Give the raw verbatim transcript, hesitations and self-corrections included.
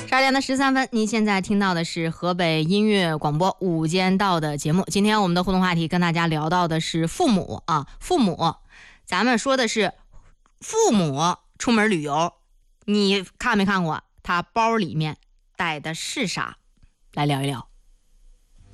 十二点的十三分，您现在听到的是河北音乐广播午间道的节目。今天我们的互动话题跟大家聊到的是父母啊，父母，咱们说的是父母出门旅游，你看没看过他包里面带的是啥？来聊一聊。